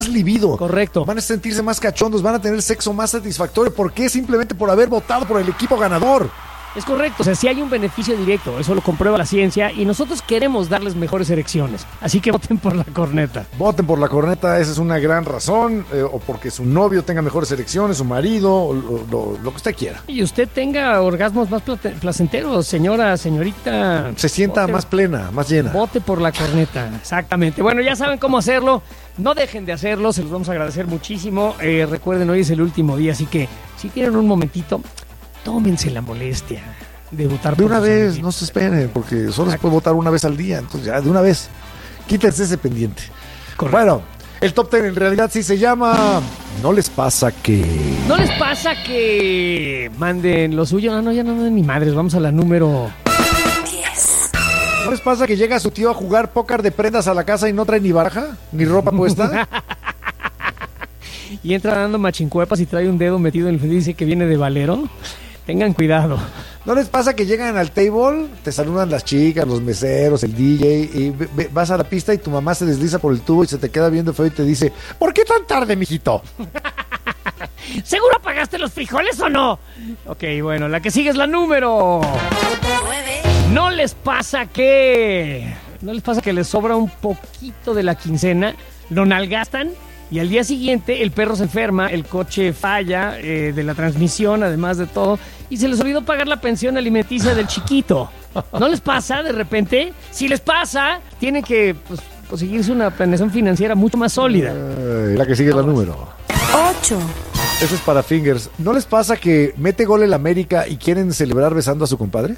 libido. Correcto. Van a sentirse más cachondos, van a tener sexo más satisfactorio. ¿Por qué? Simplemente por haber votado por el equipo ganador. Es correcto, o sea, sí hay un beneficio directo, eso lo comprueba la ciencia y nosotros queremos darles mejores erecciones, así que voten por la corneta. Voten por la corneta, esa es una gran razón, o porque su novio tenga mejores erecciones, su marido, o lo que usted quiera. Y usted tenga orgasmos más placenteros, señorita. Se sienta más plena, más llena. Vote por la corneta, exactamente. Bueno, ya saben cómo hacerlo, no dejen de hacerlo, se los vamos a agradecer muchísimo. Recuerden, hoy es el último día, así que si tienen un momentito, tómense la molestia de votar de por una sus vez, amiguitos. no se esperen, porque solo se puede votar una vez al día, entonces ya de una vez, quítense ese pendiente. Correcto. Bueno, el top 10 en realidad sí se llama ¿No les pasa que...? ¿No les pasa que manden lo suyo? No, ya no manden ni madres, vamos a la número 10. ¿No les pasa que llega su tío a jugar póker de prendas a la casa y no trae ni baraja, ni ropa puesta? Y entra dando machincuepas y trae un dedo metido en el y dice que viene de valero. Tengan cuidado. ¿No les pasa que llegan al table, te saludan las chicas, los meseros, el DJ, y vas a la pista y tu mamá se desliza por el tubo y se te queda viendo feo y te dice, ¿por qué tan tarde, mijito? ¿Seguro apagaste los frijoles o no? Ok, bueno, la que sigue es la número 9. ¿No les pasa que les sobra un poquito de la quincena, lo nalgastan y al día siguiente el perro se enferma, el coche falla de la transmisión, además de todo, y se les olvidó pagar la pensión alimenticia del chiquito? ¿No les pasa de repente? Si les pasa, tienen que conseguirse una planeación financiera mucho más sólida. La que sigue es la número 8. Eso es para Fingers. ¿No les pasa que mete gol el América y quieren celebrar besando a su compadre?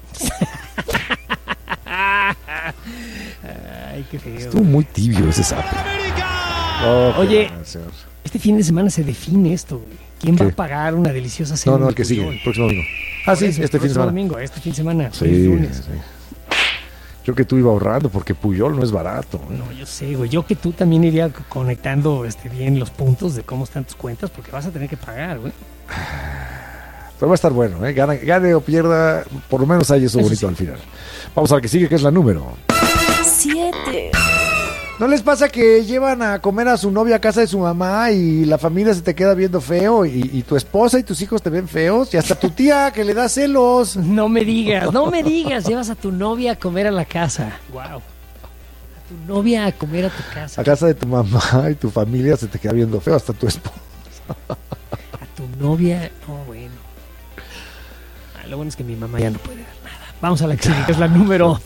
Ay, qué feo. Estuvo muy tibio ese sapo. Oye, este fin de semana se define esto, güey. ¿Quién va ¿Qué? a pagar una deliciosa cena? No, el en que sigue, Puyol? el próximo domingo. Ah, sí, Por eso, este fin de semana. Domingo, este fin de semana, Sí, el lunes. sí. Yo que tú iba ahorrando porque Puyol no es barato. No, yo sé, güey. Yo que tú también iría conectando bien los puntos de cómo están tus cuentas porque vas a tener que pagar, güey. Pero va a estar bueno, ¿eh? Gane o pierda, por lo menos hay eso bonito sí. al final. Vamos a la que sigue, que es la número 7. ¿No les pasa que llevan a comer a su novia a casa de su mamá y la familia se te queda viendo feo y tu esposa y tus hijos te ven feos y hasta tu tía que le da celos? No me digas, llevas a tu novia a comer a la casa. Wow. A tu novia a comer a tu casa. A casa de tu mamá y tu familia se te queda viendo feo, hasta tu esposa. A tu novia, no, bueno. Lo bueno es que mi mamá ya no puede ver nada. Vamos a la que sigue, que es la número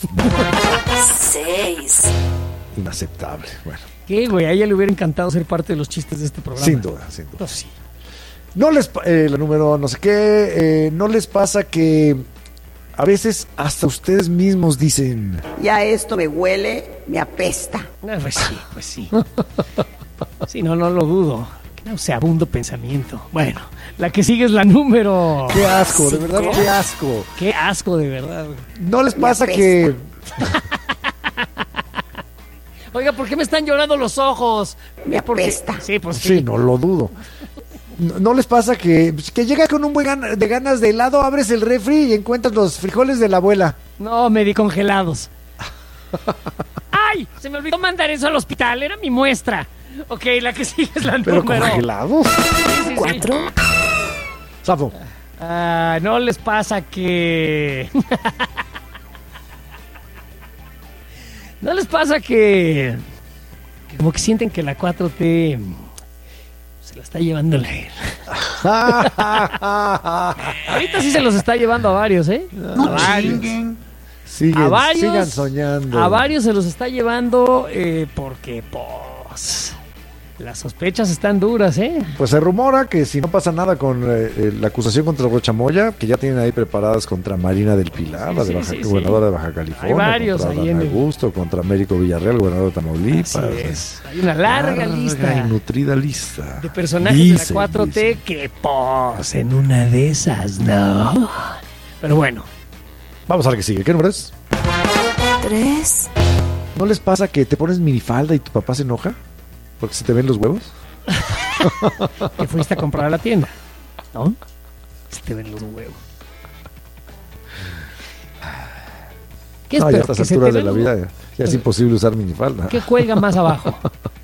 6. Inaceptable, bueno. ¿Qué, güey? A ella le hubiera encantado ser parte de los chistes de este programa. Sin duda, sin duda. Pues sí. No les la número no sé qué, no les pasa que a veces hasta ustedes mismos dicen, Ya esto me huele, me apesta. Pues sí. Sí, no lo dudo. Qué nauseabundo pensamiento. Bueno, la que sigue es la número... qué asco, de verdad, qué asco. Qué asco, de verdad. Güey. No les pasa apesta. que Oiga, ¿por qué me están llorando los ojos? Me ¿Por qué? apesta. Sí, pues sí, no lo dudo. No les pasa que llegas con un buen de ganas de helado, abres el refri y encuentras los frijoles de la abuela. No, me di congelados. ¡Ay! Se me olvidó mandar eso al hospital. Era mi muestra. Ok, la que sigue es la ¿Pero número... congelados? Sí. 4. Sapo. No les pasa que... ¿No les pasa que como que sienten que la 4T se la está llevando el aire? Ahorita sí se los está llevando a varios, ¿eh? No chinguen. Sigan soñando. A varios se los está llevando porque, pues, las sospechas están duras, ¿eh? Pues se rumora que si no pasa nada con la acusación contra Rochamoya, que ya tienen ahí preparadas contra Marina del Pilar, la de gobernadora de Baja California, Hay varios contra ahí Adán en el... Augusto, contra Américo Villarreal, gobernador de Tamaulipas. Así es. Hay una larga lista y nutrida lista de personajes Dicen, de la 4T dicen. que, pues, en una de esas, ¿no? Pero bueno. Vamos a ver qué sigue. ¿Qué número es? 3. ¿No les pasa que te pones minifalda y tu papá se enoja? ¿Porque se te ven los huevos? Que fuiste a comprar a la tienda, ¿no? Se te ven los huevos. ¿Qué es No, ya a peor? estas ¿Que se alturas te de la ven vida los- ya es imposible usar minifalda. ¿Qué cuelga más abajo?